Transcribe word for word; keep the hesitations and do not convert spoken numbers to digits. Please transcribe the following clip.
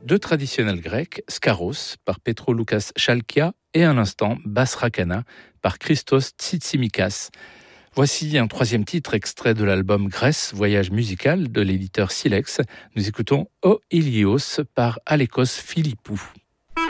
deux traditionnels grecs, Skaros par Petro Loukas Chalkia et à l'instant Bas Rakana par Christos Tsitsimikas. Voici un troisième titre extrait de l'album Grèce, voyage musical de l'éditeur Silex. Nous écoutons O Ilios par Alekos Philippou.